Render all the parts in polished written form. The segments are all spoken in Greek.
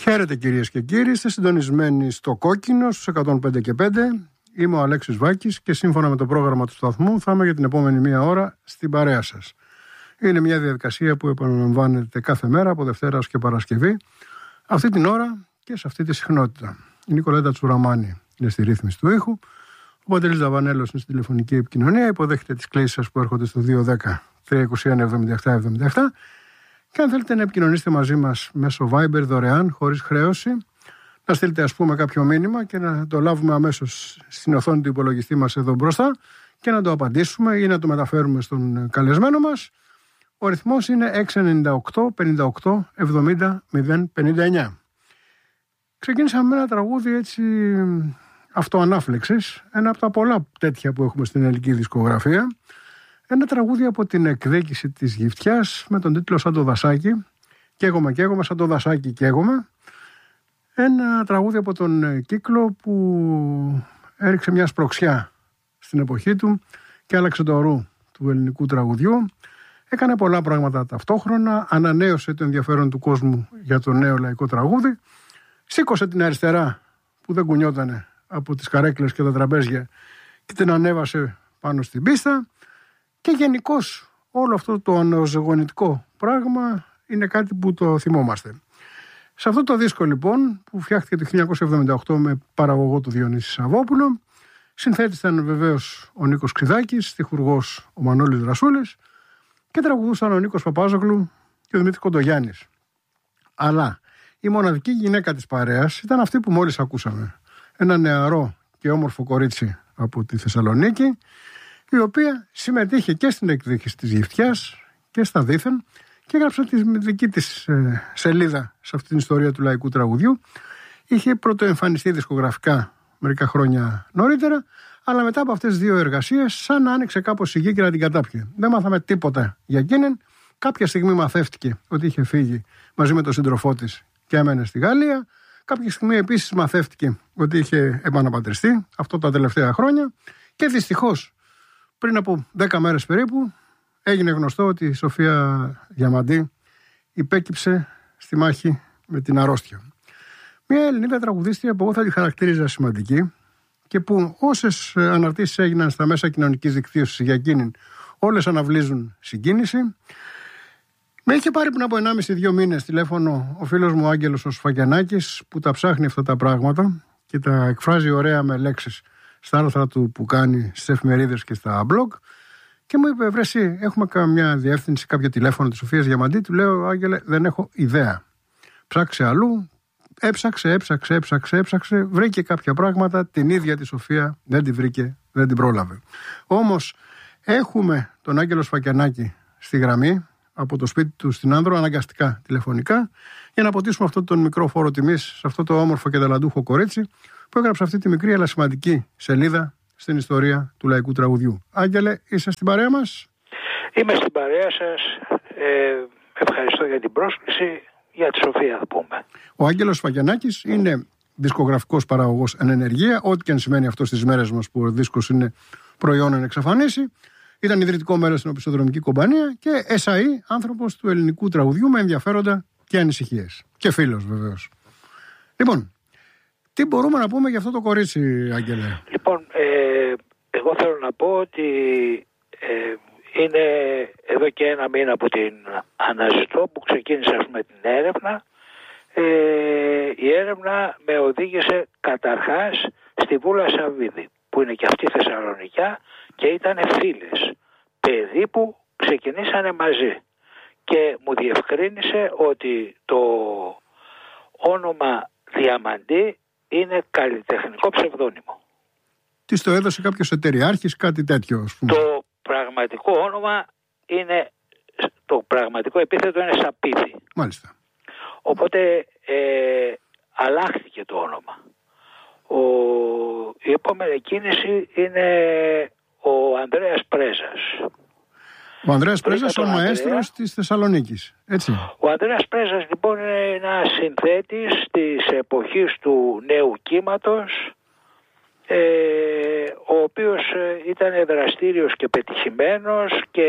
Χαίρετε κυρίες και κύριοι, είστε συντονισμένοι στο Κόκκινο στους 105 και 5. Είμαι ο Αλέξης Βάκης και σύμφωνα με το πρόγραμμα του σταθμού θα είμαι για την επόμενη μία ώρα στην παρέα σας. Είναι μια διαδικασία που επαναλαμβάνεται κάθε μέρα από Δευτέρα και Παρασκευή, αυτή την ώρα και σε αυτή τη συχνότητα. Η Νικολέτα Τσουραμάνη είναι στη ρύθμιση του ήχου, ο Παντελής Δαβανέλος είναι στη τηλεφωνική επικοινωνία, υποδέχεται τις κλήσεις σας που έρχονται στο 210-321-77-77. Και αν θέλετε να επικοινωνήσετε μαζί μας μέσω Viber δωρεάν, χωρίς χρέωση, να στείλετε ας πούμε κάποιο μήνυμα και να το λάβουμε αμέσως στην οθόνη του υπολογιστή μας εδώ μπροστά και να το απαντήσουμε ή να το μεταφέρουμε στον καλεσμένο μας. Ο αριθμός είναι 698-58-70-059. Ξεκίνησαμε με ένα τραγούδι έτσι αυτοανάφλεξης, ένα από τα πολλά τέτοια που έχουμε στην ελληνική δισκογραφία. Ένα τραγούδι από την εκδίκηση της Γυφτιάς με τον τίτλο «Σαν το δασάκι». Καίγομαι, καίγομαι, σαν το δασάκι καίγομαι. Ένα τραγούδι από τον Κύκλο που έριξε μια σπροξιά στην εποχή του και άλλαξε το ορού του ελληνικού τραγουδιού. Έκανε πολλά πράγματα ταυτόχρονα, ανανέωσε το ενδιαφέρον του κόσμου για το νέο λαϊκό τραγούδι, σήκωσε την αριστερά που δεν κουνιότανε από τις καρέκλες και τα τραπέζια και την ανέβασε πάνω στην πίστα. Και γενικώς όλο αυτό το αναζωογονητικό πράγμα είναι κάτι που το θυμόμαστε. Σε αυτό το δίσκο λοιπόν που φτιάχτηκε το 1978 με παραγωγό του Διονύση Σαββόπουλο, συνθέτης ήταν βεβαίως ο Νίκος Ξιδάκης, στιχουργός ο Μανώλης Δρασούλης και τραγουδούσαν ο Νίκος Παπάζογλου και ο Δημήτρης Κοντογιάννης. Αλλά η μοναδική γυναίκα της παρέας ήταν αυτή που μόλις ακούσαμε. Ένα νεαρό και όμορφο κορίτσι από τη Θεσσαλονίκη, η οποία συμμετείχε και στην εκδίκηση της Γυφτιάς και στα δήθεν και έγραψε τη δική της σελίδα σε αυτή την ιστορία του λαϊκού τραγουδιού. Είχε πρωτοεμφανιστεί δισκογραφικά μερικά χρόνια νωρίτερα, αλλά μετά από αυτές τις δύο εργασίες σαν να άνοιξε κάπως η γη και να την κατάπιε. Δεν μάθαμε τίποτα για εκείνην. Κάποια στιγμή μαθεύτηκε ότι είχε φύγει μαζί με τον σύντροφό της και έμενε στη Γαλλία. Κάποια στιγμή επίσης μαθεύτηκε ότι είχε επαναπατριστεί, αυτό τα τελευταία χρόνια. Και δυστυχώς πριν από 10 μέρες περίπου έγινε γνωστό ότι η Σοφία Διαμαντή υπέκυψε στη μάχη με την αρρώστια. Μια Ελληνίδα τραγουδίστρια που εγώ θα τη χαρακτήριζα σημαντική και που όσες αναρτήσεις έγιναν στα μέσα κοινωνικής δικτύωσης για εκείνην όλες αναβλύζουν συγκίνηση. Με είχε πάρει πριν από 1,5-2 μήνες τηλέφωνο ο φίλος μου Άγγελος ο Σφαγιανάκης που τα ψάχνει αυτά τα πράγματα και τα εκφράζει ωραία με λέξεις στα άρθρα του που κάνει στις εφημερίδες και στα blog και μου είπε: «Βρεσί, έχουμε καμιά διεύθυνση, κάποιο τηλέφωνο της Σοφίας Διαμαντή?» Του λέω: «Άγγελε, δεν έχω ιδέα». Ψάξε αλλού, έψαξε, βρήκε κάποια πράγματα, την ίδια τη Σοφία δεν τη βρήκε, δεν την πρόλαβε. Όμως έχουμε τον Άγγελο Σφακιανάκη στη γραμμή από το σπίτι του στην Άνδρο, αναγκαστικά τηλεφωνικά, για να αποτίσουμε αυτό τον μικρό φόρο τιμής σε αυτό το όμορφο και ταλαντούχο κορίτσι που έγραψε αυτή τη μικρή αλλά σημαντική σελίδα στην ιστορία του λαϊκού τραγουδιού. Άγγελε, είσαι στην παρέα μας? Είμαι στην παρέα σας. Ευχαριστώ για την πρόσκληση. Για τη Σοφία θα πούμε. Ο Άγγελος Σφαγιανάκης είναι δισκογραφικός παραγωγός εν ενεργεία, ό,τι και αν σημαίνει αυτό στις μέρες μας που ο δίσκος είναι προϊόν εν εξαφανίσει. Ήταν ιδρυτικό μέλος στην Οπισθοδρομική Κομπανία και SAE, άνθρωπος του ελληνικού τραγουδιού με ενδιαφέροντα και ανησυχίες. Και φίλος βεβαίως. Λοιπόν, τι μπορούμε να πούμε για αυτό το κορίτσι, Άγγελε? Λοιπόν, εγώ θέλω να πω ότι είναι εδώ και 1 μήνα που την αναζητώ, που ξεκίνησα με την έρευνα. Η έρευνα με οδήγησε καταρχάς στη Βούλα Σαββίδη, που είναι και αυτή Θεσσαλονικιά και ήταν φίλες. Παιδί που ξεκινήσανε μαζί και μου διευκρίνησε ότι το όνομα Διαμαντή είναι καλλιτεχνικό ψευδόνυμο. Της το έδωσε κάποιος εταιριάρχης, κάτι τέτοιο, ας πούμε? Το πραγματικό όνομα είναι, το πραγματικό επίθετο είναι Σαπίδη. Μάλιστα. Οπότε αλλάχθηκε το όνομα. Η επόμενη κίνηση είναι ο Ανδρέας Πρέζας. Ο Ανδρέας Πρέζας, ο μαέστρος της Θεσσαλονίκης, έτσι. Ο Ανδρέας Πρέζας λοιπόν είναι ένας συνθέτης της εποχής του νέου κύματος, ο οποίος ήταν δραστήριος και πετυχημένος και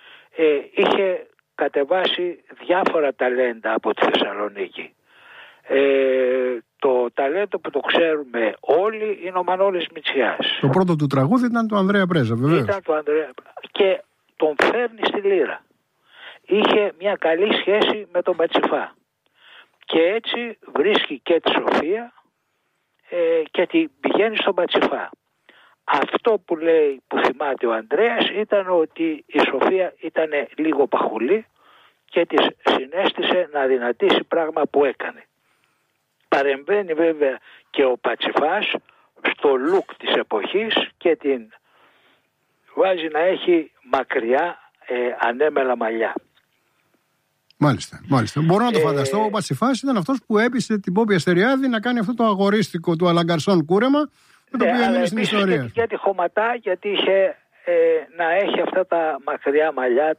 είχε κατεβάσει διάφορα ταλέντα από τη Θεσσαλονίκη. Το ταλέντο που το ξέρουμε όλοι είναι ο Μανώλης Μητσιάς. Το πρώτο του τραγούδι ήταν του Ανδρέα Πρέζα, βεβαίως. Ήταν του Ανδρέα και τον φέρνει στη λύρα. Είχε μια καλή σχέση με τον Πατσιφά. Και έτσι βρίσκει και τη Σοφία και την πηγαίνει στον Πατσιφά. Αυτό που λέει, που θυμάται ο Ανδρέας, ήταν ότι η Σοφία ήταν λίγο παχουλή και της συνέστησε να δυνατήσει, πράγμα που έκανε. Παρεμβαίνει βέβαια και ο Πατσιφάς στο look της εποχής και την βάζει να έχει μακριά ανέμελα μαλλιά. Μάλιστα, μάλιστα. Μπορώ να το φανταστώ. Ο Πατσιφάς ήταν αυτός που έπεισε την Πόπη Αστεριάδη να κάνει αυτό το αγορίστικο του Αλαγκαρσόν κούρεμα, με το οποίο έμεινε στην ιστορία. Και τη χωματά, γιατί είχε να έχει αυτά τα μακριά μαλλιά,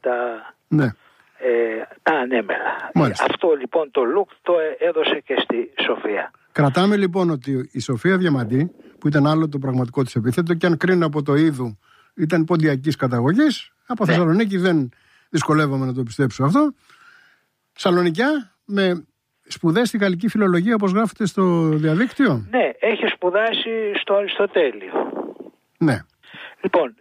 τα ανέμελα. Αυτό λοιπόν το look το έδωσε και στη Σοφία. Κρατάμε λοιπόν ότι η Σοφία Διαμαντή, που ήταν άλλο το πραγματικό της επίθετο, και αν κρίνω από το είδου ήταν ποντιακής καταγωγής, από Θεσσαλονίκη δεν δυσκολεύομαι να το πιστέψω αυτό. Σαλονικιά, με σπουδές στη γαλλική φιλολογία, όπως γράφεται στο διαδίκτυο. Ναι, έχει σπουδάσει στο Αριστοτέλειο. Ναι. Λοιπόν,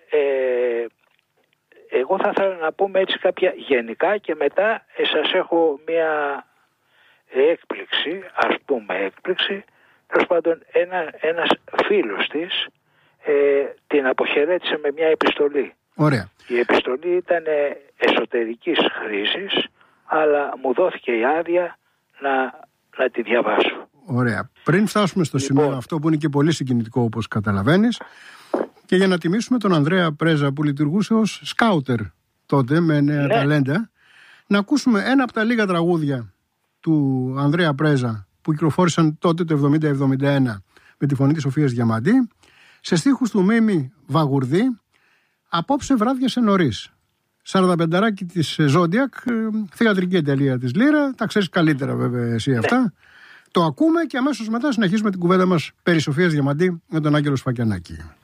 εγώ θα ήθελα να πούμε έτσι κάποια γενικά και μετά σας έχω μια έκπληξη, ας πούμε έκπληξη. Τέλος πάντων, ένας φίλος της την αποχαιρέτησε με μια επιστολή. Ωραία. Η επιστολή ήταν εσωτερικής χρήσης, αλλά μου δόθηκε η άδεια να τη διαβάσω. Ωραία. Πριν φτάσουμε στο σημείο αυτό που είναι και πολύ συγκινητικό, όπως καταλαβαίνεις, και για να τιμήσουμε τον Ανδρέα Πρέζα που λειτουργούσε ως σκάουτερ τότε με νέα ταλέντα, να ακούσουμε ένα από τα λίγα τραγούδια του Ανδρέα Πρέζα που κυκλοφόρησαν τότε το 70-71 με τη φωνή της Σοφίας Διαμαντή, σε στίχους του Μίμη Βαγουρδί, «Απόψε βράδιασε νωρίς». 45 της Ζόντιακ, θειατρική εταιρεία της Λύρα, τα ξέρεις καλύτερα βέβαια εσύ αυτά. Το ακούμε και αμέσως μετά συνεχίζουμε την κουβέντα μας περί Σοφίας Διαμαντή με τον Άγγελο Σφακιανάκη.